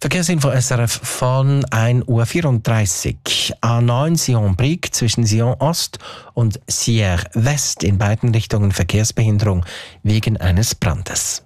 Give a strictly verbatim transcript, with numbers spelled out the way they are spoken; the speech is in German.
Verkehrsinfo S R F von ein Uhr vierunddreißig. A neun Sion-Brig zwischen Sion Ost und Sierre West in beiden Richtungen Verkehrsbehinderung wegen eines Brandes.